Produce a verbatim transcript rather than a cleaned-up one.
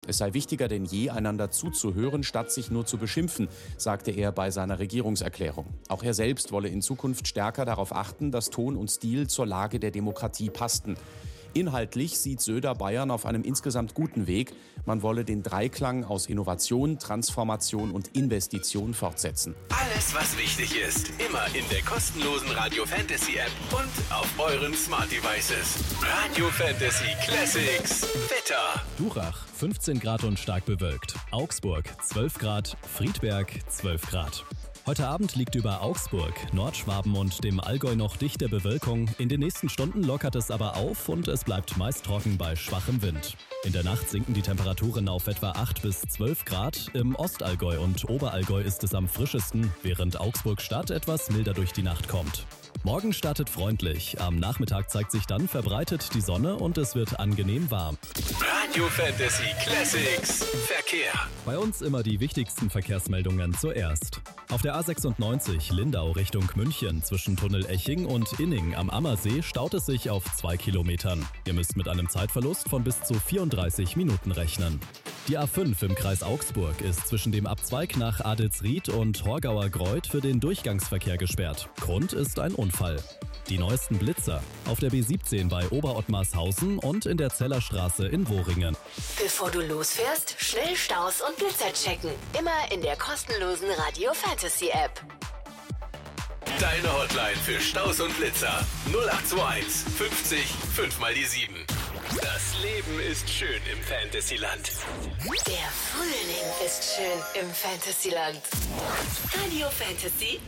Es sei wichtiger denn je, einander zuzuhören, statt sich nur zu beschimpfen, sagte er bei seiner Regierungserklärung. Auch er selbst wolle in Zukunft stärker darauf achten, dass Ton und Stil zur Lage der Demokratie passten. Inhaltlich sieht Söder Bayern auf einem insgesamt guten Weg. Man wolle den Dreiklang aus Innovation, Transformation und Investition fortsetzen. Alles, was wichtig ist, immer in der kostenlosen Radio Fantasy App und auf euren Smart Devices. Radio Fantasy Classics. Wetter. Durach fünfzehn Grad und stark bewölkt. Augsburg zwölf Grad. Friedberg zwölf Grad. Heute Abend liegt über Augsburg, Nordschwaben und dem Allgäu noch dichte Bewölkung. In den nächsten Stunden lockert es aber auf und es bleibt meist trocken bei schwachem Wind. In der Nacht sinken die Temperaturen auf etwa acht bis zwölf Grad. Im Ostallgäu und Oberallgäu ist es am frischesten, während Augsburg-Stadt etwas milder durch die Nacht kommt. Morgen startet freundlich. Am Nachmittag zeigt sich dann verbreitet die Sonne und es wird angenehm warm. Radio Fantasy Classics. Verkehr. Bei uns immer die wichtigsten Verkehrsmeldungen zuerst. Auf der A sechsundneunzig Lindau Richtung München zwischen Tunnel Eching und Inning am Ammersee staut es sich auf zwei Kilometern. Ihr müsst mit einem Zeitverlust von bis zu vierunddreißig Minuten rechnen. Die A fünf im Kreis Augsburg ist zwischen dem Abzweig nach Adelsried und Horgauer Greuth für den Durchgangsverkehr gesperrt. Grund ist ein Unfall. Die neuesten Blitzer auf der B siebzehn bei Oberottmarshausen und in der Zellerstraße in Wohringen. Bevor du losfährst, schnell Staus und Blitzer checken. Immer in der kostenlosen Radio Fantasy App. Deine Hotline für Staus und Blitzer. null acht zwei eins fünfzig fünf mal die sieben. Das Leben ist schön im Fantasyland. Der Frühling ist schön im Fantasyland. Radio Fantasy